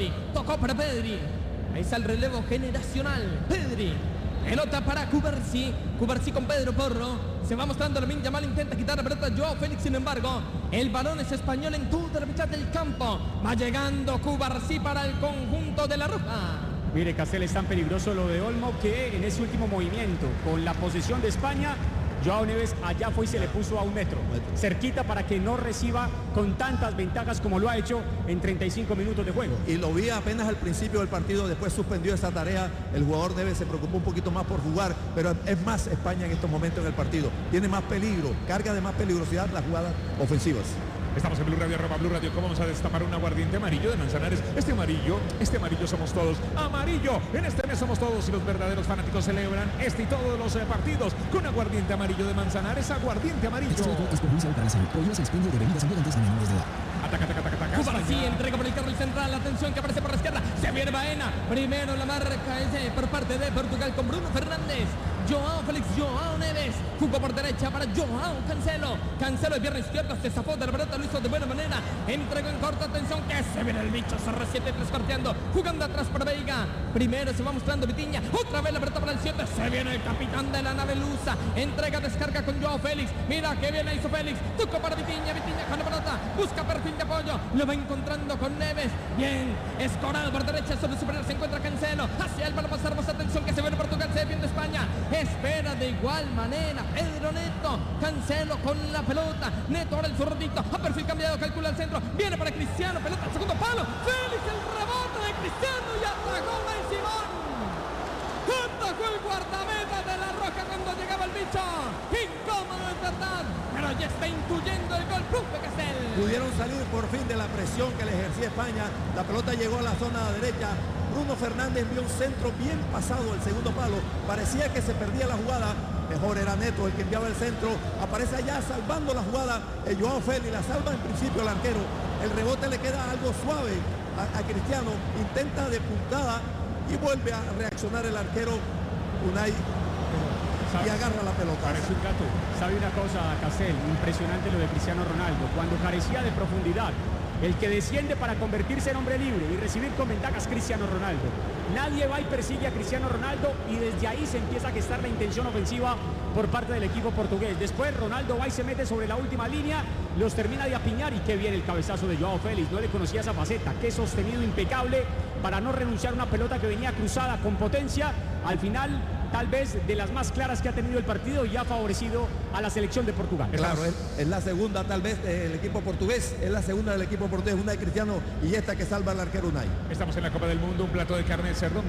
Pedri. Tocó para Pedri. Ahí está el relevo generacional. Pedri. Pelota para Cubarsí. Cubarsí con Pedro Porro. Se va mostrando Lamine Yamal. Intenta quitar la pelota Joao Félix. Sin embargo, el balón es español en toda la mitad del campo. Va llegando Cubarsí para el conjunto de la Roja. Mire, Castel, es tan peligroso lo de Olmo que en ese último movimiento, con la posesión de España, Joao Neves allá fue y se le puso a 1 metro, cerquita para que no reciba con tantas ventajas como lo ha hecho en 35 minutos de juego. Y lo vi apenas al principio del partido, después suspendió esa tarea. El jugador Neves se preocupó un poquito más por jugar, pero es más España en estos momentos en el partido. Tiene más peligro, carga de más peligrosidad las jugadas ofensivas. Estamos en Blue Radio, @Blue Radio. ¿Cómo vamos a destapar un aguardiente amarillo de Manzanares? Este amarillo somos todos. Amarillo, en este mes somos todos y los verdaderos fanáticos celebran este y todos los partidos con aguardiente amarillo de Manzanares. Aguardiente amarillo. Es perjudicial para la salud. Prohíbas el expendio de bebidas embriagantes a menores de edad. Ataca. Cubarsí entrega por el carril central. Atención que aparece por la izquierda. Se viene Baena. Primero la marca es por parte de Portugal con Bruno Fernández. Joao Félix, Joao Neves. Jugó por derecha para Joao Cancelo. Cancelo de pierna izquierda. Se zafó de la pelota. Lo hizo de buena manera. Entregó en corta. Atención que se viene el bicho. CR7 transporteando. Jugando atrás para Veiga. Primero se va mostrando Vitinha. Otra vez la pelota para el 7. Se viene el capitán de la nave lusa. Entrega, descarga con Joao Félix. Mira que bien hizo Félix. Tocó para Vitinha. Vitinha con la pelota. Busca perfil de apoyo. Lo va encontrando con Neves. Bien. Escorado por derecha. Sobre superior se encuentra Cancelo. Hacia él para pasar más atención que se viene Portugal. Se defiende España. Espera de igual manera Pedro Neto. Cancelo con la pelota. Neto ahora el zurdito. A perfil cambiado. Calcula el centro. Viene para Cristiano. Pelota al segundo palo. Félix el rebote de Cristiano. Y atajó Ben Simón. Atajó el guardameta de la Roja cuando llegaba el bicho. Incómodo en verdad. Pero ya está intuyendo el gol. Profe Castel. Pudieron salir por fin de la presión que le ejercía España. La pelota llegó a la zona derecha. Bruno Fernández envió un centro bien pasado al segundo palo. Parecía que se perdía la jugada. Mejor era Neto el que enviaba el centro. Aparece allá salvando la jugada. Joao Félix la salva en principio el arquero. El rebote le queda algo suave a Cristiano. Intenta de puntada y vuelve a reaccionar el arquero Unai y agarra la pelota. Parece un gato. ¿Sabe una cosa, Castel? Impresionante lo de Cristiano Ronaldo. Cuando carecía de profundidad, el que desciende para convertirse en hombre libre y recibir con ventajas Cristiano Ronaldo. Nadie va y persigue a Cristiano Ronaldo y desde ahí se empieza a gestar la intención ofensiva por parte del equipo portugués. Después Ronaldo va y se mete sobre la última línea, los termina de apiñar y qué bien el cabezazo de Joao Félix. No le conocía esa faceta, qué sostenido impecable para no renunciar a una pelota que venía cruzada con potencia. Al final, tal vez de las más claras que ha tenido el partido y ha favorecido a la selección de Portugal. Claro, es la segunda tal vez del equipo portugués, es la segunda del equipo portugués, Unai Cristiano y esta que salva al arquero Unai. Estamos en la Copa del Mundo, un plato de carne de cerdo.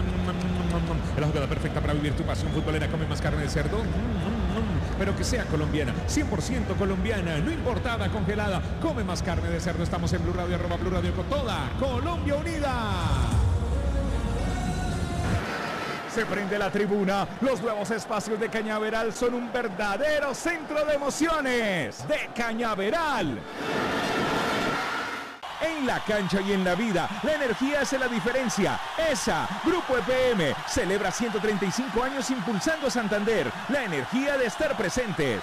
Es la jugada perfecta para vivir tu pasión futbolera. Come más carne de cerdo, pero que sea colombiana, 100% colombiana, no importada, congelada. Come más carne de cerdo. Estamos en Blue Radio, @Blue Radio con toda Colombia unida. Se prende la tribuna. Los nuevos espacios de Cañaveral son un verdadero centro de emociones de Cañaveral. En la cancha y en la vida, la energía hace la diferencia. ESA, Grupo EPM, celebra 135 años impulsando a Santander. La energía de estar presentes.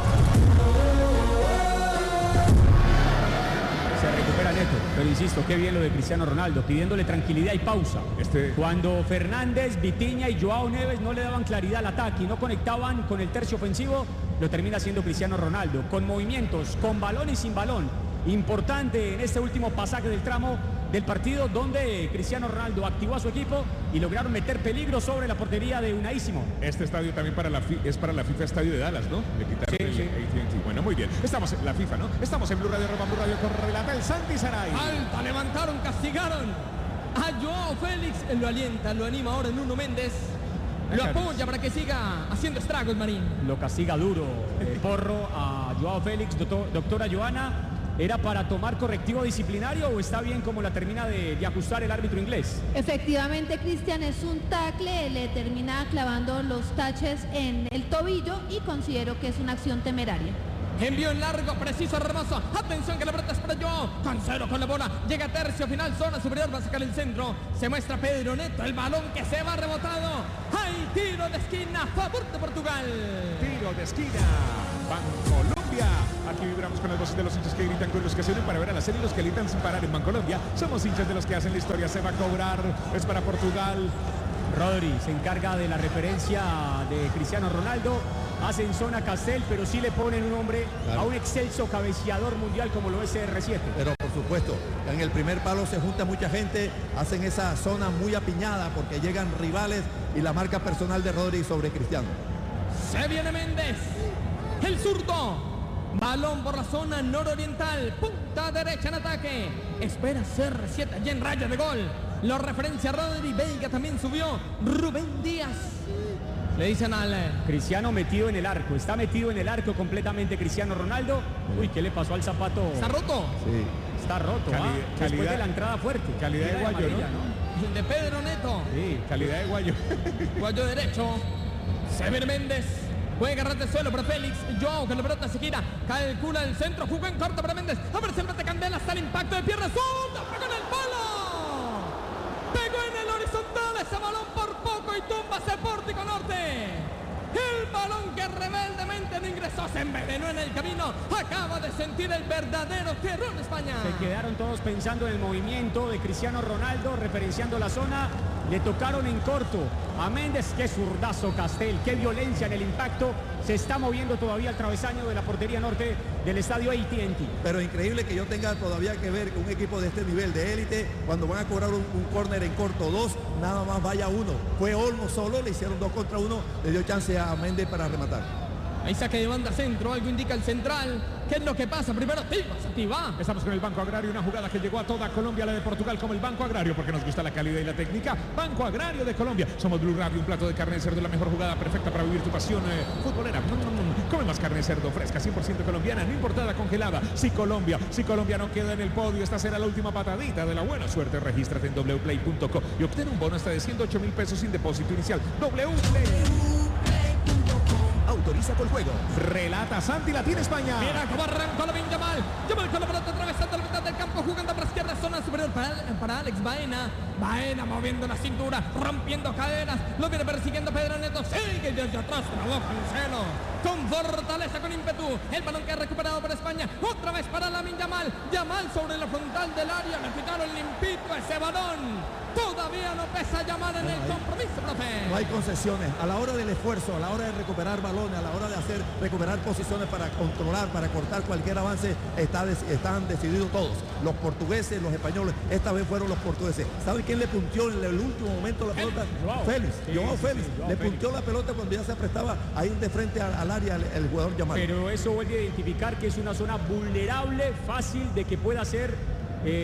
Se recupera Neto, pero insisto, qué bien lo de Cristiano Ronaldo, pidiéndole tranquilidad y pausa. Cuando Fernández, Vitinha y Joao Neves no le daban claridad al ataque y no conectaban con el tercio ofensivo, lo termina haciendo Cristiano Ronaldo, con movimientos, con balón y sin balón. Importante en este último pasaje del tramo del partido donde Cristiano Ronaldo activó a su equipo y lograron meter peligro sobre la portería de Unai Simón. Este estadio también es para la FIFA Estadio de Dallas, ¿no? Le quitaron el AT&T. Bueno, muy bien. Estamos en la FIFA, ¿no? Estamos en Blue Radio, @Blue Radio con relata el Santi Saray. Alta, levantaron, castigaron a Joao Félix. Lo alienta, lo anima ahora Nuno Méndez. Lo apoya para que siga haciendo estragos, Marín. Lo castiga duro Porro a Joao Félix. Doctora Joana, ¿era para tomar correctivo disciplinario o está bien como la termina de ajustar el árbitro inglés? Efectivamente, Cristian, es un tackle, le termina clavando los taches en el tobillo y considero que es una acción temeraria. Envío en largo, preciso, hermoso. Atención que la pelota es para Joao. Cancelo con la bola. Llega a tercio final, zona superior. Va a sacar el centro. Se muestra Pedro Neto. El balón que se va rebotado. ¡Hay tiro de esquina! A favor de Portugal. Tiro de esquina. Bancolombia Colombia. Aquí vibramos con las voces de los hinchas que gritan, con los que se unen para ver a la serie y los que gritan sin parar en Bancolombia. Somos hinchas de los que hacen la historia. Se va a cobrar, es para Portugal. Rodri se encarga de la referencia de Cristiano Ronaldo. Hacen zona Castel, pero sí le ponen un hombre a un excelso cabeceador mundial como lo es CR7. Pero por supuesto, en el primer palo se junta mucha gente, hacen esa zona muy apiñada porque llegan rivales y la marca personal de Rodri sobre Cristiano. Se viene Méndez, el zurdo, balón por la zona nororiental, punta derecha en ataque, espera CR7 allí en raya de gol, lo referencia Rodri, Veiga también subió, Rubén Díaz, le dicen al... Cristiano metido en el arco, está metido en el arco completamente Cristiano Ronaldo. Uy, ¿qué le pasó al zapato? ¿Está roto? Sí. Está roto, después de la entrada fuerte. Calidad de guayo, amarilla, ¿no? El de Pedro Neto. Sí. Calidad de guayo. Guayo derecho. Se viene Méndez. Juega ras de suelo para Félix. Joao que la pelota se gira. Calcula el centro. Jugó en corto para Méndez. A ver si el mete Candela. Hasta el impacto de pierna. ¡Zunda! Pegó en el palo. Pegó en el horizontal. Ese balón por poco y tumba ese pórtico norte. El balón que rebeldemente no ingresó. Se envenenó en el camino. Acaba de sentir el verdadero terror España. Se quedaron todos pensando en el movimiento de Cristiano Ronaldo, referenciando la zona. Le tocaron en corto a Méndez. Qué zurdazo Castel, qué violencia en el impacto. Se está moviendo todavía el travesaño de la portería norte del estadio AT&T. Pero increíble que yo tenga todavía que ver con un equipo de este nivel de élite, cuando van a cobrar un córner en corto 2, nada más vaya uno. Fue Olmo solo, le hicieron 2 contra 1, le dio chance a Méndez para rematar. Ahí saque de banda centro, algo indica el central. ¿Qué es lo que pasa? Primero activa. Estamos con el Banco Agrario, una jugada que llegó a toda Colombia, la de Portugal, como el Banco Agrario, porque nos gusta la calidad y la técnica. Banco Agrario de Colombia. Somos Blue Radio, un plato de carne de cerdo, la mejor jugada perfecta para vivir tu pasión futbolera. Come más carne de cerdo fresca, 100% colombiana, no importada, congelada. Si Colombia no queda en el podio, esta será la última patadita de la buena suerte. Regístrate en wplay.co y obtén un bono hasta de 108.000 pesos sin depósito inicial. Wplay. Autoriza con juego. Relata Santi, la tiene España. Mira cómo arrancó Lamine Yamal. Yamal con la pelota atravesando la mitad del campo, jugando para izquierda, zona superior para Alex Baena. Baena moviendo la cintura, rompiendo caderas. Lo viene persiguiendo Pedro Neto. Sigue desde atrás, trabó Cancelo. Con fortaleza, con ímpetu. El balón que ha recuperado por España. Otra vez para Lamine Yamal. Yamal sobre la frontal del área. Le quitaron limpito ese balón. Todavía no pesa Yamal en el compromiso, profe. No hay concesiones. A la hora del esfuerzo, a la hora de recuperar balones, a la hora de recuperar posiciones para controlar, para cortar cualquier avance, están decididos todos. Los portugueses, los españoles, esta vez fueron los portugueses. ¿Sabe quién le punteó en el último momento la pelota? Félix. Joao Félix. Le punteó la pelota cuando ya se aprestaba a ir de frente al área el jugador Yamal. Pero eso vuelve a identificar que es una zona vulnerable, fácil de que pueda ser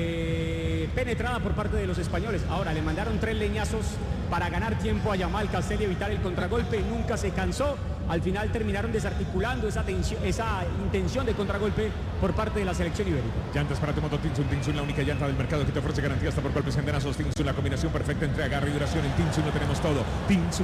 penetrada por parte de los españoles. Ahora le mandaron 3 leñazos para ganar tiempo a Yamal Castel y evitar el contragolpe. Nunca se cansó. Al final terminaron desarticulando esa intención de contragolpe por parte de la selección ibérica. Llantas para tu moto Tinsun. Tinsun, la única llanta del mercado que te ofrece garantía hasta por golpes y endenazos. Tinsun, la combinación perfecta entre agarre y duración. En Tinsun lo tenemos todo. Tinsun.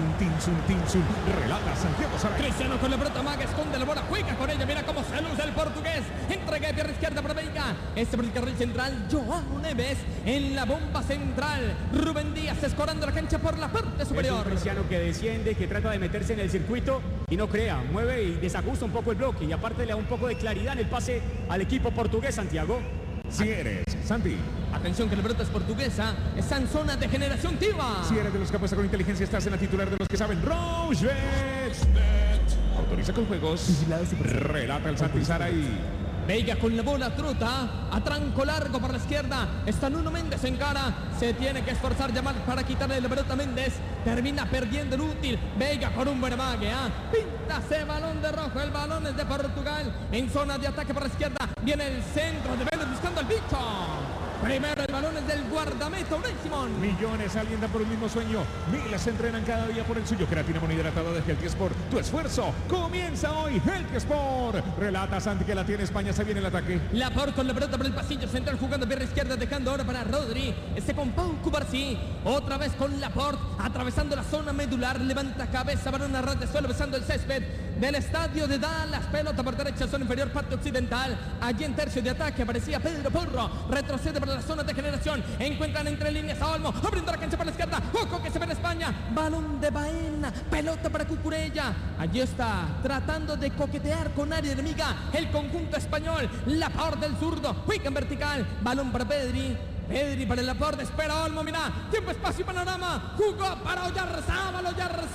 Relata Santiago Saray. Cristiano con la pelota, Maga esconde la bola, juega con ella. Mira cómo se luce el portugués. Entrega de pierna izquierda para Veiga. Este por el carril central, Joao Neves en la bomba central. Rubén Díaz escorando la cancha por la parte superior. Es un Cristiano que desciende, que trata de meterse en el circuito y no crea, mueve y desajusta un poco el bloque y aparte le da un poco de claridad en el pase al equipo portugués, Santiago. Si eres, Santi. Atención que la pelota es portuguesa, está en zona de generación Tiva. Si eres de los que apuesta con inteligencia, estás en la titular de los que saben. Rochebet. Autoriza con juegos. Relata el Santi Saray. Veiga con la bola, trota, a tranco largo por la izquierda, está Nuno Méndez en cara, se tiene que esforzar Yamal para quitarle la pelota a Méndez, termina perdiendo el útil, Veiga con un buen amague, pinta ese balón de rojo, el balón es de Portugal, en zona de ataque por la izquierda, viene el centro de Vélez buscando al bicho. Primero el balón es del guardameta Unai Simón. Millones alientan por un mismo sueño. Miles se entrenan cada día por el suyo. Creatina monohidratada de Healthy Sport. Tu esfuerzo comienza hoy. Healthy Sport. Relata Santi que la tiene España. Se viene el ataque. Laporte con la pelota por el pasillo central jugando pierna izquierda, dejando ahora para Rodri. Este con Pau Cubarsí. Otra vez con Laporte atravesando la zona medular. Levanta cabeza, balón a ras de suelo besando el césped del estadio de Dallas. Pelota por derecha, zona inferior, parte occidental. Allí en tercio de ataque aparecía Pedro Porro. Retrocede por la zona de generación. Encuentran entre líneas a Olmo, abriendo la cancha para la izquierda. Ojo que se ve en España. Balón de Baena, pelota para Cucurella. Allí está, tratando de coquetear con área enemiga el conjunto español. Laporte del zurdo, juega en vertical. Balón para Pedri. Pedri para el Laporte, espera Olmo, mira, tiempo, espacio y panorama, jugó para Oyarzábal,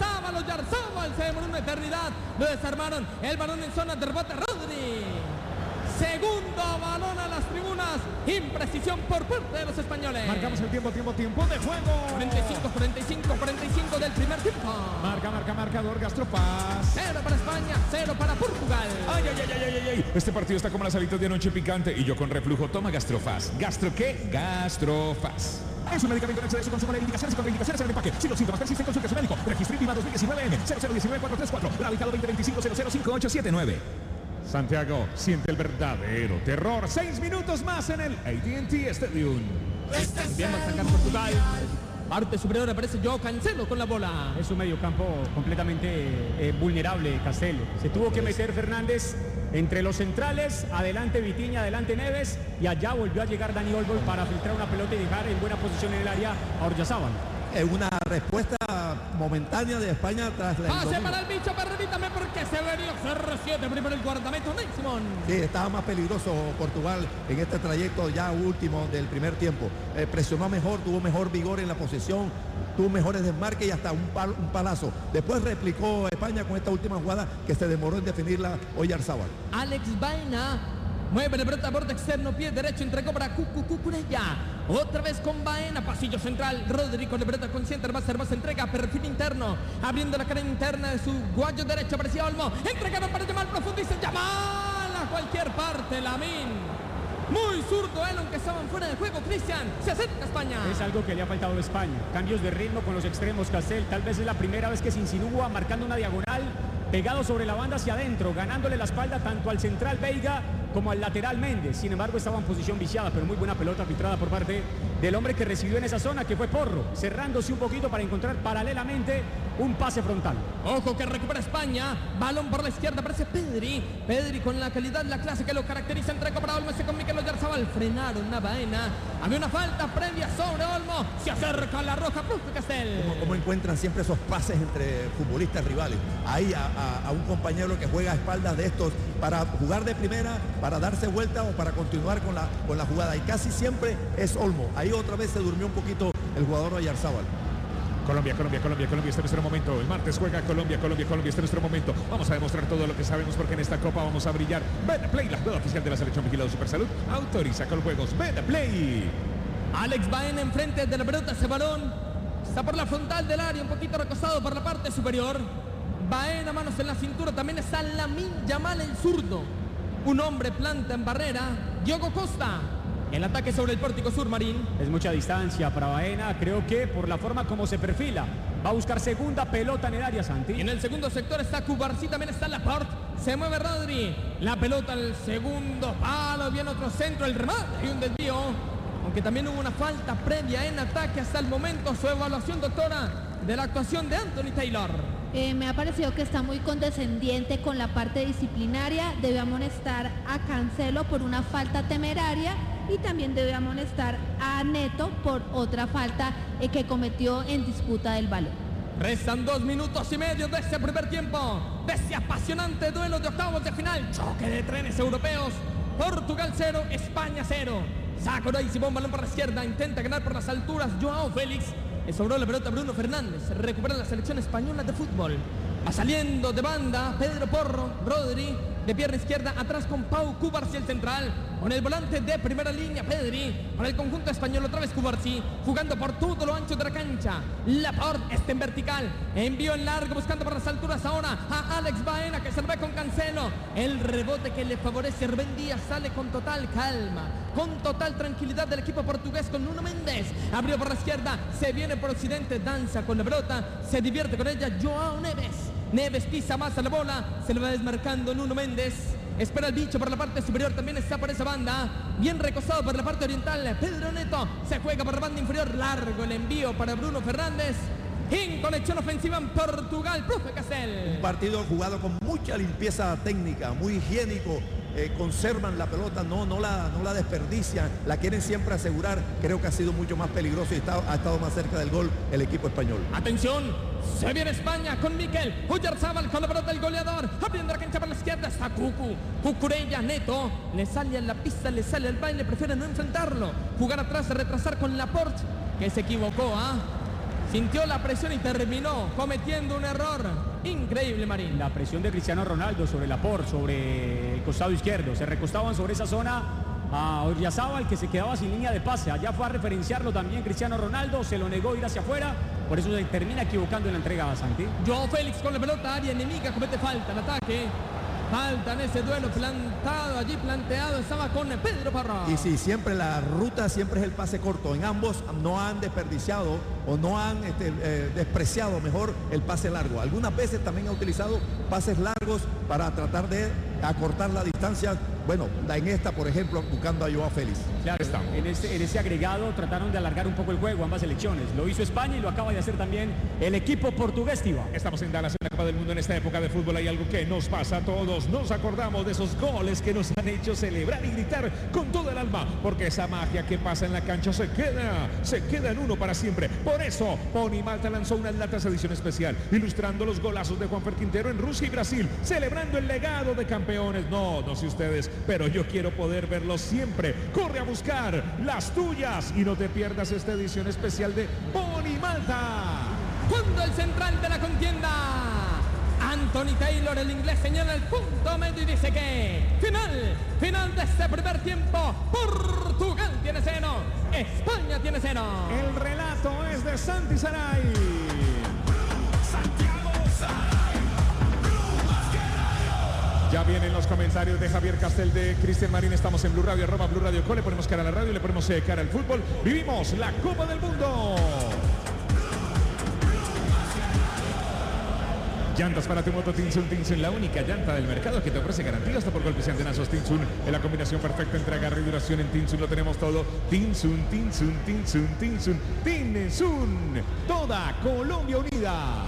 se demoró una eternidad, lo desarmaron, el balón en zona de rebote, Rodri. Segundo balón a las tribunas, imprecisión por parte de los españoles. Marcamos el tiempo de juego. 45 del primer tiempo. Marcador, Gastrofaz. 0 para España, 0 para Portugal. Ay. Este partido está como las alitas de anoche picante y yo con reflujo. Toma Gastrofaz. ¿Gastro qué? Gastrofaz. Es un medicamento en exceso, consumo de indicaciones y contraindicaciones en el empaque. Si los síntomas persisten, consulte a su médico. Registro INVIMA 2019 0019-434. Radicado 2025-005879. Santiago siente el verdadero terror. 6 minutos más en el AT&T Stadium. Bien, va a sacar Portugal. Parte superior aparece Joao Cancelo con la bola. Es un mediocampo completamente vulnerable, Cancelo. Se tuvo que meter Fernández entre los centrales, adelante Vitinha, adelante Neves, y allá volvió a llegar Dani Olmo para filtrar una pelota y dejar en buena posición en el área a Oyarzábal. Una respuesta momentánea de España tras la... Pase para el bicho, permítame porque Severio CR7 primero el guardameta, Unai Simón. Sí, estaba más peligroso Portugal en este trayecto ya último del primer tiempo. Presionó mejor, tuvo mejor vigor en la posesión, tuvo mejores desmarques y hasta un palazo. Después replicó España con esta última jugada que se demoró en definirla Oyarzábal. Alex Baena mueve la pelota a borde externo, pie derecho, entregó para Cucurella. Otra vez con Baena, pasillo central. Rodri con la pelota consciente, hermosa entrega, perfil interno, abriendo la cara interna de su guayo derecho, aparecía Olmo. Entregaron para Yamal, profundiza Yamal a cualquier parte, Lamine. Muy zurdo él, aunque estaban fuera de juego. Cristian, se acerca España. Es algo que le ha faltado a España. Cambios de ritmo con los extremos, Cancel. Tal vez es la primera vez que se insinúa marcando una diagonal, pegado sobre la banda hacia adentro, ganándole la espalda tanto al central Veiga como al lateral Méndez. Sin embargo, estaba en posición viciada, pero muy buena pelota filtrada por parte del hombre que recibió en esa zona, que fue Porro, cerrándose un poquito para encontrar paralelamente un pase frontal. Ojo que recupera España, balón por la izquierda, aparece Pedri con la calidad, la clase que lo caracteriza, entrega para Olmo, con Mikel Oyarzábal, frenaron a Baena, había una falta previa sobre Olmo, se acerca a la roja, profe Castel. ¿Cómo encuentran siempre esos pases entre futbolistas rivales? Ahí a un compañero que juega a espaldas de estos para jugar de primera, para darse vuelta o para continuar con la jugada, y casi siempre es Olmo. Ahí otra vez se durmió un poquito el jugador Oyarzábal. Colombia, este es nuestro momento. El martes juega Colombia, este es nuestro momento. Vamos a demostrar todo lo que sabemos porque en esta copa vamos a brillar. Betplay, la jugada oficial de la selección vigilado Supersalud, autoriza con juegos. Betplay. Alex Baena enfrente de la pelota, ese balón está por la frontal del área, un poquito recostado por la parte superior. Baena, manos en la cintura, también está Lamine Yamal, el zurdo. Un hombre planta en barrera, Diogo Costa. El ataque sobre el pórtico sur, Marín. Es mucha distancia para Baena, creo que por la forma como se perfila. Va a buscar segunda pelota en el área, Santi. Y en el segundo sector está Cubarsí, también está Laporte. Se mueve Rodri. La pelota al segundo palo, viene otro centro, el remate y un desvío. Aunque también hubo una falta previa en ataque hasta el momento. Su evaluación, doctora, de la actuación de Anthony Taylor. Me ha parecido que está muy condescendiente con la parte disciplinaria. Debe amonestar a Cancelo por una falta temeraria y también debe amonestar a Neto por otra falta que cometió en disputa del balón. Restan 2 minutos y medio de ese primer tiempo, de ese apasionante duelo de octavos de final. Choque de trenes europeos. Portugal 0, España 0. Saca Unai Simón, balón por la izquierda, intenta ganar por las alturas Joao Félix. Le sobró la pelota a Bruno Fernández, recupera la selección española de fútbol. Va saliendo de banda Pedro Porro, Rodri, de pierna izquierda, atrás con Pau Cubarsí el central, con el volante de primera línea Pedri, para el conjunto español otra vez Cubarsí, jugando por todo lo ancho de la cancha. Laporte está en vertical, envío en largo buscando por las alturas ahora a Alex Baena, que se ve con Cancelo. El rebote que le favorece Rubén Díaz sale con total calma, con total tranquilidad del equipo portugués con Nuno Méndez. Abrió por la izquierda, se viene por occidente, danza con la pelota, se divierte con ella Joao Neves. Neves pisa más a la bola, se le va desmarcando Nuno Méndez. Espera el bicho por la parte superior, también está por esa banda. Bien recostado por la parte oriental, Pedro Neto. Se juega por la banda inferior, largo el envío para Bruno Fernández. En conexión ofensiva en Portugal, profe Castel. Un partido jugado con mucha limpieza técnica, muy higiénico, conservan la pelota, no la desperdician, la quieren siempre asegurar. Creo que ha sido mucho más peligroso y ha estado más cerca del gol el equipo español. Atención, se viene España con Mikel Oyarzabal con la pelota del goleador, abriendo la cancha para la izquierda, está Cucurella, Neto, le sale a la pista, le sale al baile, prefiere no enfrentarlo, jugar atrás, retrasar con Laporte, que se equivocó, sintió la presión y terminó cometiendo un error increíble, Marín. La presión de Cristiano Ronaldo sobre Laporte, sobre el costado izquierdo, se recostaban sobre esa zona a Oyarzabal, que se quedaba sin línea de pase. Allá fue a referenciarlo también Cristiano Ronaldo, se lo negó ir hacia afuera, por eso se termina equivocando en la entrega a Santi. Joao Félix con la pelota, área enemiga, comete falta en ataque. Falta en ese duelo planteado estaba con Pedro Parra. Y sí, siempre la ruta siempre es el pase corto. En ambos no han desperdiciado o no han despreciado mejor el pase largo. Algunas veces también ha utilizado pases largos para tratar de acortar la distancia. Bueno, en esta, por ejemplo, buscando a Joao Félix. Claro, en ese agregado trataron de alargar un poco el juego ambas selecciones. Lo hizo España y lo acaba de hacer también el equipo portugués, Tiba. Estamos en Dallas, en la Copa del Mundo. En esta época de fútbol hay algo que nos pasa a todos. Nos acordamos de esos goles que nos han hecho celebrar y gritar con todo el alma, porque esa magia que pasa en la cancha se queda en uno para siempre. Por eso, Pony Malta lanzó unas latas edición especial, ilustrando los golazos de Juanfer Quintero en Rusia y Brasil, celebrando el legado de campeones. No sé ustedes, pero yo quiero poder verlos siempre. Corre a buscar las tuyas y no te pierdas esta edición especial de Pony Malta. Cuando el central de la contienda, Anthony Taylor, el inglés, señala el punto medio y dice que final de este primer tiempo. Portugal tiene 0, España tiene 0. El relato es de Santi Saray. Ya vienen los comentarios de Javier Castel, de Cristian Marín. Estamos en Blue Radio, @Blue Radio Co. Le ponemos cara a la radio, le ponemos cara al fútbol. Vivimos la Copa del Mundo. Llantas para tu moto Tinsun, la única llanta del mercado que te ofrece garantía hasta por golpes y antenazos. Tinsun, en la combinación perfecta entre agarre y duración. En Tinsun lo tenemos todo. Tinsun. Toda Colombia unida.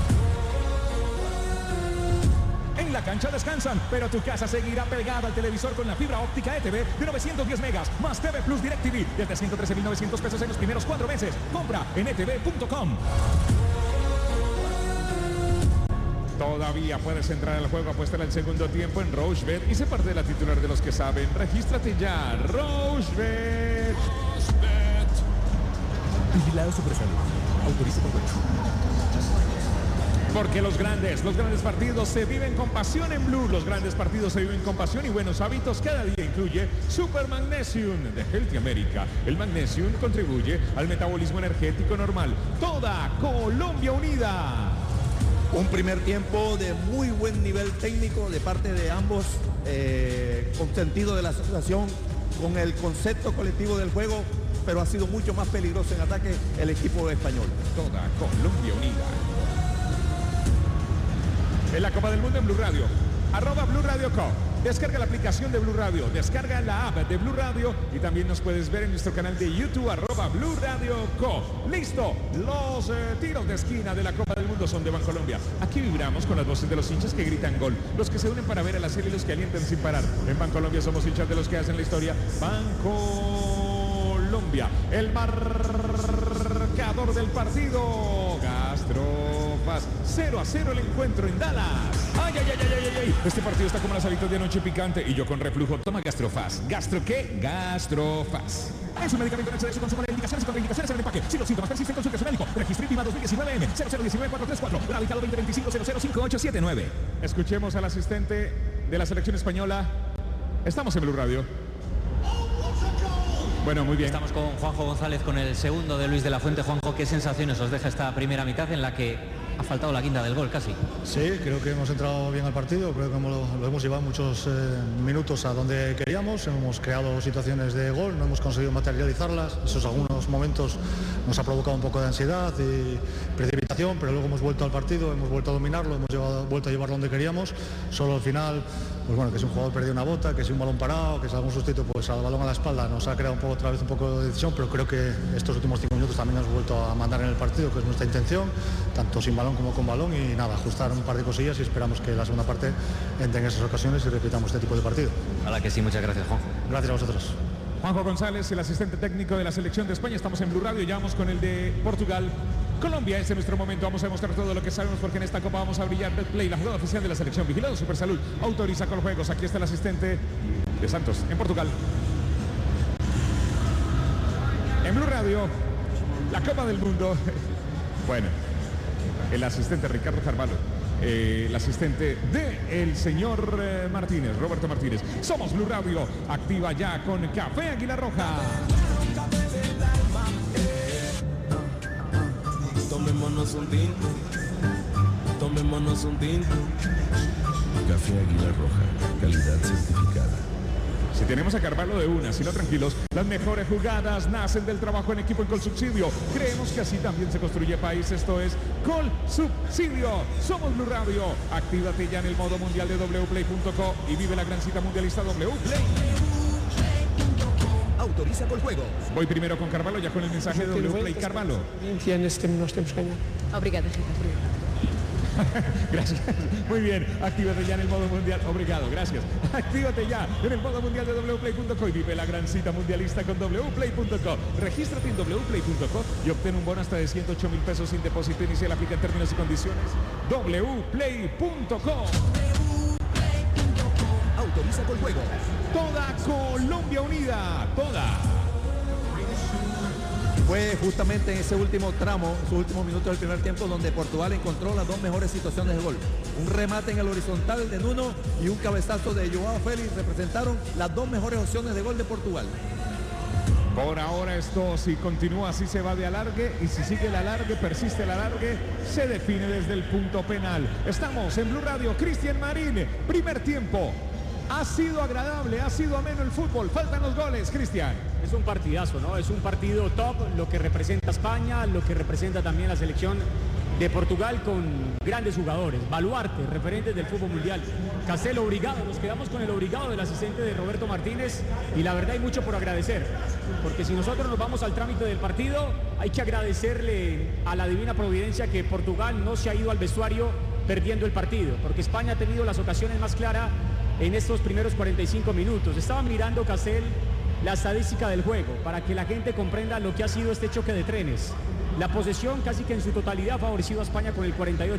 En la cancha descansan, pero tu casa seguirá pegada al televisor con la fibra óptica ETV de 910 megas, más TV Plus DirecTV, desde 113.900 pesos en los primeros 4 meses. Compra en etv.com. Todavía puedes entrar al juego, apuesta al segundo tiempo en Rochebet y sé parte de la titular de los que saben. Regístrate ya, Rochebet. Vigilado Supersalud. Autoriza por juego. Porque los grandes partidos se viven con pasión en Blue. Los grandes partidos se viven con pasión y buenos hábitos. Cada día incluye Super Magnesium de Healthy America. El Magnesium contribuye al metabolismo energético normal. Toda Colombia unida. Un primer tiempo de muy buen nivel técnico de parte de ambos, con sentido de la situación, con el concepto colectivo del juego, pero ha sido mucho más peligroso en ataque el equipo español. Toda Colombia unida. En la Copa del Mundo en Blue Radio, @Blue Radio Co. Descarga la aplicación de Blue Radio, descarga la app de Blue Radio y también nos puedes ver en nuestro canal de YouTube, @Blue Radio Co. Listo, los tiros de esquina de la Copa del Mundo son de Bancolombia. Aquí vibramos con las voces de los hinchas que gritan gol, los que se unen para ver a la serie y los que alientan sin parar. En Bancolombia somos hinchas de los que hacen la historia. Bancolombia, el marcador del partido. Gastrofas, 0-0 el encuentro en Dallas. Ay. Este partido está como las alitas de anoche picante y yo con reflujo. Toma Gastrofas. ¿Gastro qué? Gastrofas. Es un medicamento en exceso, consumo de indicaciones y contraindicaciones en el empaque. Si los síntomas persisten, consulte a su médico. Registro INVIMA 2019M 0019434. Radicado 2025-005879. Escuchemos al asistente de la selección española. Estamos en Blue Radio. Bueno, muy bien. Estamos con Juanjo González, con el segundo de Luis de la Fuente. Juanjo, ¿qué sensaciones os deja esta primera mitad en la que ha faltado la guinda del gol casi? Sí, creo que hemos entrado bien al partido, creo que lo hemos llevado muchos minutos a donde queríamos, hemos creado situaciones de gol, no hemos conseguido materializarlas, esos algunos momentos nos ha provocado un poco de ansiedad y precipitación, pero luego hemos vuelto al partido, hemos vuelto a dominarlo, hemos vuelto a llevarlo donde queríamos, solo al final pues bueno, que si un jugador perdió una bota, que si un balón parado, que si algún sustituto pues al balón a la espalda nos ha creado otra vez un poco de decisión, pero creo que estos últimos 5 minutos también hemos vuelto a mandar en el partido, que es nuestra intención, tanto sin balón como con balón, y nada, ajustar un par de cosillas y esperamos que la segunda parte entre en esas ocasiones y repitamos este tipo de partido. Ojalá que sí, muchas gracias, Juanjo. Gracias a vosotros. Juanjo González, el asistente técnico de la selección de España. Estamos en Blue Radio, ya vamos con el de Portugal. Colombia, este es nuestro momento, vamos a demostrar todo lo que sabemos porque en esta copa vamos a brillar. Betplay, la jugada oficial de la selección, vigilado Supersalud, autoriza con los juegos. Aquí está el asistente de Santos en Portugal. En Blue Radio, la Copa del Mundo. Bueno, el asistente Ricardo Carvalho, el asistente del señor Martínez, Roberto Martínez. Somos Blue Radio, activa ya con Café Águila Roja. Tomémonos un tinto, tomémonos un tinto. Café Águila Roja, calidad certificada. Si tenemos a Carvalho de una, si no tranquilos, las mejores jugadas nacen del trabajo en equipo en Colsubsidio. Creemos que así también se construye país, esto es Colsubsidio. Somos Blue Radio, actívate ya en el modo mundial de wplay.co y vive la gran cita mundialista Wplay. Autoriza por juego. Voy primero con Carvalho, ya con el mensaje de Wplay. Carvalho. Nós temos que ganhar. Obrigada, Gracias. Muy bien, actívate ya en el modo mundial. Obrigado, gracias. Actívate ya en el modo mundial de wplay.co y vive la gran cita mundialista con wplay.co. Regístrate en wplay.co y obtén un bono hasta de 108.000 pesos sin depósito inicial. Aplica en términos y condiciones. wplay.co. Autoriza por juego. Toda Colombia unida, toda. Fue justamente en ese último tramo, sus últimos minutos del primer tiempo, donde Portugal encontró las dos mejores situaciones de gol. Un remate en el horizontal de Nuno y un cabezazo de Joao Félix representaron las dos mejores opciones de gol de Portugal. Por ahora esto, si continúa así, se va de alargue, y si sigue el alargue, persiste el alargue, se define desde el punto penal. Estamos en Blue Radio. Cristian Marín, primer tiempo. Ha sido agradable, ha sido ameno el fútbol. Faltan los goles, Cristian. Es un partidazo, ¿no? Es un partido top, lo que representa España, lo que representa también la selección de Portugal con grandes jugadores, baluartes, referentes del fútbol mundial. Cancelo obligado, nos quedamos con el obligado del asistente de Roberto Martínez y la verdad hay mucho por agradecer, porque si nosotros nos vamos al trámite del partido, hay que agradecerle a la divina providencia que Portugal no se ha ido al vestuario perdiendo el partido, porque España ha tenido las ocasiones más claras en estos primeros 45 minutos. Estaba mirando Casel la estadística del juego para que la gente comprenda lo que ha sido este choque de trenes. La posesión casi que en su totalidad ha favorecido a España con el 48%,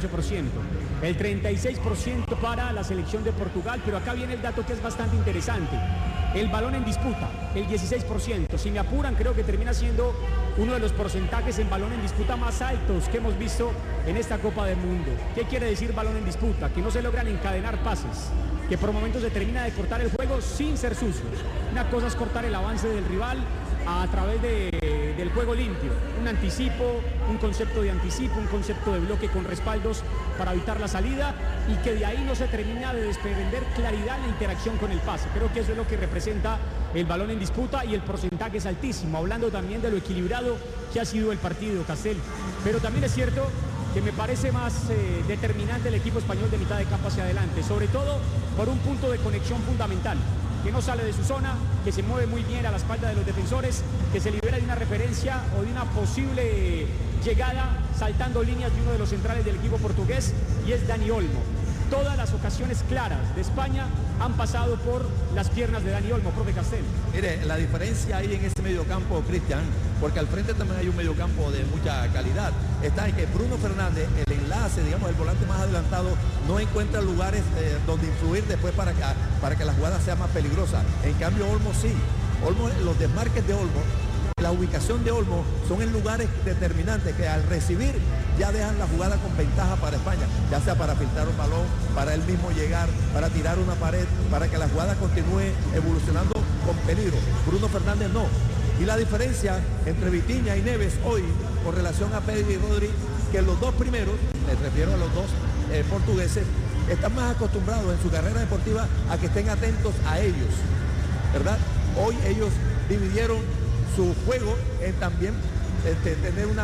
el 36% para la selección de Portugal, pero acá viene el dato que es bastante interesante. El balón en disputa, el 16%. Si me apuran, creo que termina siendo uno de los porcentajes en balón en disputa más altos que hemos visto en esta Copa del Mundo. ¿Qué quiere decir balón en disputa? Que no se logran encadenar pases, que por momentos se termina de cortar el juego sin ser sucios. Una cosa es cortar el avance del rival a través del juego limpio, un anticipo, un concepto de anticipo, un concepto de bloque con respaldos para evitar la salida y que de ahí no se termina de desprender claridad en la interacción con el pase. Creo que eso es lo que representa el balón en disputa y el porcentaje es altísimo, hablando también de lo equilibrado que ha sido el partido, Castel. Pero también es cierto que me parece más determinante el equipo español de mitad de campo hacia adelante, sobre todo por un punto de conexión fundamental, que no sale de su zona, que se mueve muy bien a la espalda de los defensores, que se libera de una referencia o de una posible llegada saltando líneas de uno de los centrales del equipo portugués, y es Dani Olmo. Todas las ocasiones claras de España han pasado por las piernas de Dani Olmo, profe Castel. Mire, la diferencia ahí en ese mediocampo, Cristian, porque al frente también hay un mediocampo de mucha calidad, está en que Bruno Fernández, el enlace, digamos, el volante más adelantado, no encuentra lugares donde influir después para que la jugada sea más peligrosa. En cambio, Olmo sí. Olmo, los desmarques de Olmo, la ubicación de Olmo son en lugares determinantes que al recibir ya dejan la jugada con ventaja para España, ya sea para filtrar un balón, para él mismo llegar, para tirar una pared, para que la jugada continúe evolucionando con peligro. Bruno Fernández no. Y la diferencia entre Vitinha y Neves hoy con relación a Pedri y Rodri, que los dos primeros, me refiero a los dos portugueses, están más acostumbrados en su carrera deportiva a que estén atentos a ellos, ¿verdad? Hoy ellos dividieron su juego en también tener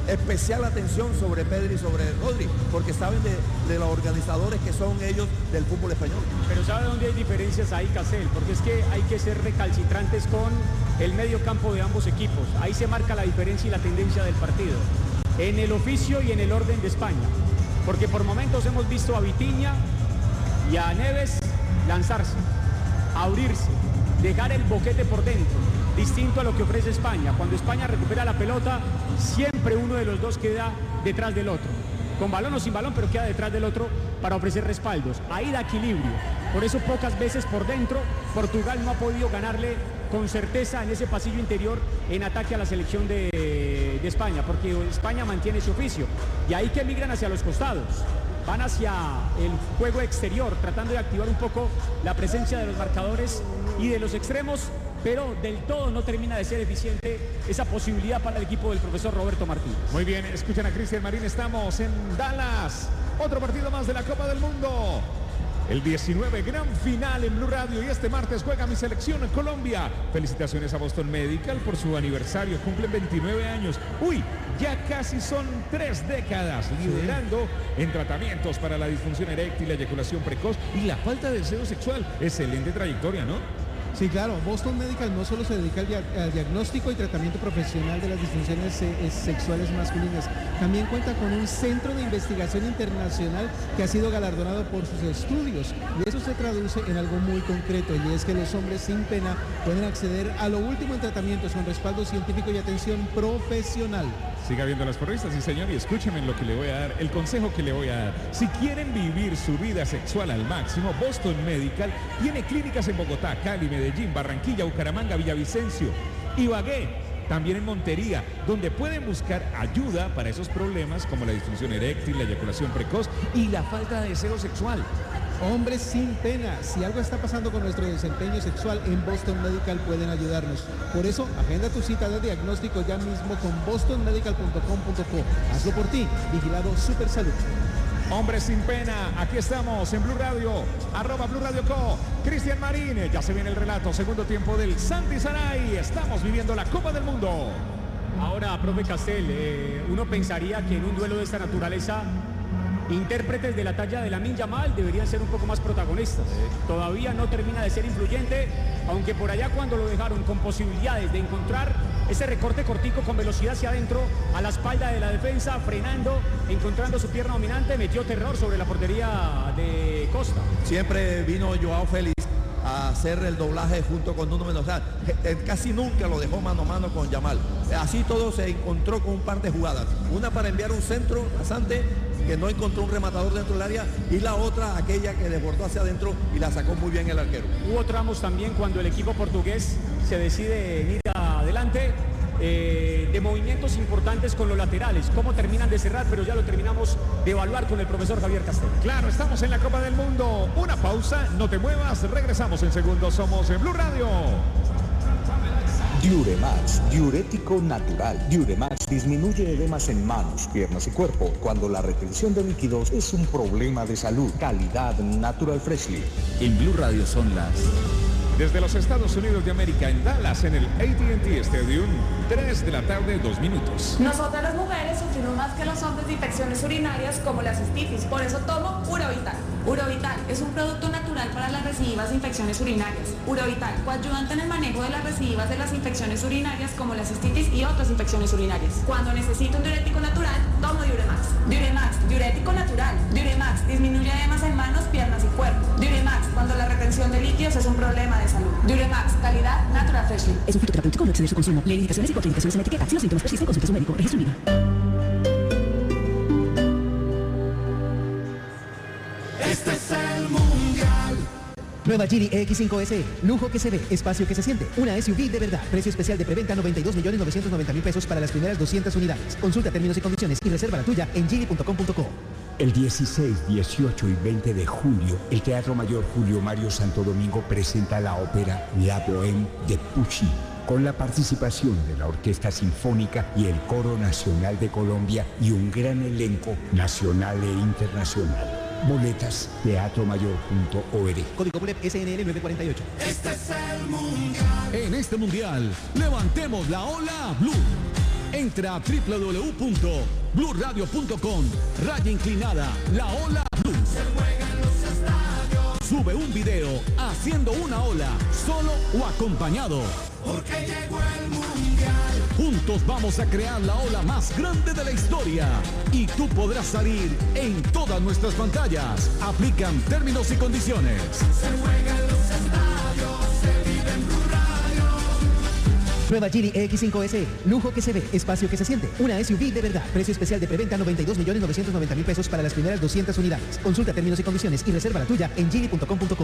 especial atención sobre Pedri y sobre Rodri, porque saben de los organizadores que son ellos del fútbol español. Pero ¿sabe dónde hay diferencias ahí, Casel? Porque es que hay que ser recalcitrantes con el medio campo de ambos equipos. Ahí se marca la diferencia y la tendencia del partido. En el oficio y en el orden de España. Porque por momentos hemos visto a Vitinha y a Neves lanzarse, abrirse, dejar el boquete por dentro, distinto a lo que ofrece España. Cuando España recupera la pelota, siempre uno de los dos queda detrás del otro, con balón o sin balón, pero queda detrás del otro para ofrecer respaldos. Ahí da equilibrio. Por eso pocas veces por dentro Portugal no ha podido ganarle con certeza en ese pasillo interior en ataque a la selección de España, porque España mantiene su oficio, y ahí que migran hacia los costados, van hacia el juego exterior, tratando de activar un poco la presencia de los marcadores y de los extremos, pero del todo no termina de ser eficiente esa posibilidad para el equipo del profesor Roberto Martínez. Muy bien, escuchan a Cristian Marín, estamos en Dallas, otro partido más de la Copa del Mundo. El 19 gran final en Blue Radio, y este martes juega mi selección en Colombia. Felicitaciones a Boston Medical por su aniversario, cumplen 29 años. Uy, ya casi son 3 décadas liderando en tratamientos para la disfunción eréctil, la eyaculación precoz y la falta de deseo sexual. Excelente trayectoria, ¿no? Sí, claro, Boston Medical no solo se dedica al diagnóstico y tratamiento profesional de las disfunciones sexuales masculinas, también cuenta con un centro de investigación internacional que ha sido galardonado por sus estudios, y eso se traduce en algo muy concreto, y es que los hombres sin pena pueden acceder a lo último en tratamientos con respaldo científico y atención profesional. Siga viendo las porristas, sí señor, y escúcheme lo que le voy a dar, el consejo que le voy a dar. Si quieren vivir su vida sexual al máximo, Boston Medical tiene clínicas en Bogotá, Cali, Medellín, Barranquilla, Bucaramanga, Villavicencio, Ibagué, también en Montería, donde pueden buscar ayuda para esos problemas como la disfunción eréctil, la eyaculación precoz y la falta de deseo sexual. Hombres sin pena, si algo está pasando con nuestro desempeño sexual, en Boston Medical pueden ayudarnos. Por eso, agenda tu cita de diagnóstico ya mismo con bostonmedical.com.co. Hazlo por ti, vigilado Supersalud. Hombres sin pena, aquí estamos en Blue Radio, @Blue Radio Co. Cristian Marín, ya se viene el relato, segundo tiempo del Santi Saray. Estamos viviendo la Copa del Mundo. Ahora, profe Castel, uno pensaría que en un duelo de esta naturaleza intérpretes de la talla de Lamine Yamal deberían ser un poco más protagonistas. Todavía no termina de ser influyente, aunque por allá cuando lo dejaron con posibilidades de encontrar ese recorte cortico con velocidad hacia adentro, a la espalda de la defensa, frenando, encontrando su pierna dominante, metió terror sobre la portería de Costa. Siempre vino Joao Félix a hacer el doblaje junto con Nuno Mendoza. Casi nunca lo dejó mano a mano con Yamal. Así todo se encontró con un par de jugadas. Una para enviar un centro rasante que no encontró un rematador dentro del área, y la otra aquella que desbordó hacia adentro y la sacó muy bien el arquero. Hubo tramos también cuando el equipo portugués se decide ir adelante, de movimientos importantes con los laterales, cómo terminan de cerrar, pero ya lo terminamos de evaluar con el profesor Javier Castel. Claro, estamos en la Copa del Mundo. Una pausa, no te muevas, regresamos en segundos. Somos en Blue Radio. Diuremax, diurético natural. Diuremax disminuye edemas en manos, piernas y cuerpo cuando la retención de líquidos es un problema de salud. Calidad Natural Freshly. En Blue Radio son las... Desde los Estados Unidos de América, en Dallas, en el AT&T Stadium, 3 de la tarde, 2 minutos. Nosotras las mujeres sufrimos más que los hombres de infecciones urinarias como la cistitis, por eso tomo Urovital. Urovital es un producto natural para las recidivas de infecciones urinarias. Urovital, coayudante en el manejo de las recidivas de las infecciones urinarias como la cistitis y otras infecciones urinarias. Cuando necesito un diurético natural, tomo Diuremax. Diuremax, diurético natural. Diuremax, disminuye edemas en manos, piernas y cuerpo. Diuremax, cuando la retención de líquidos es un problema de salud. Diuremax, calidad Natural Freshly. Es un fitoterapéutico, no exceder su consumo. Lee indicaciones y contraindicaciones en la etiqueta. Si los síntomas persisten, consulte a su médico. Registro UNIVA. Este es el Mundial. Nueva Geely EX5 lujo que se ve, espacio que se siente, una SUV de verdad, precio especial de preventa 92.990.000 pesos para las primeras 200 unidades. Consulta términos y condiciones y reserva la tuya en geely.com.co. El 16, 18 y 20 de julio, el Teatro Mayor Julio Mario Santo Domingo presenta la ópera La Bohème de Puccini, con la participación de la Orquesta Sinfónica y el Coro Nacional de Colombia y un gran elenco nacional e internacional. Boletas, teatromayor.org. Código PULEP SNL 948. Este es el Mundial. En este Mundial, levantemos la ola Blue. Entra a www.bluradio.com, raya inclinada, la ola Blue. Sube un video haciendo una ola, solo o acompañado. Porque llegó el mundial. Juntos vamos a crear la ola más grande de la historia. Y tú podrás salir en todas nuestras pantallas. Aplican términos y condiciones. Se juega en los estadios, se vive en Blue Radio. Nueva Geely EX5S, lujo que se ve, espacio que se siente. Una SUV de verdad. Precio especial de preventa 92.990.000 pesos para las primeras 200 unidades. Consulta términos y condiciones y reserva la tuya en geely.com.co.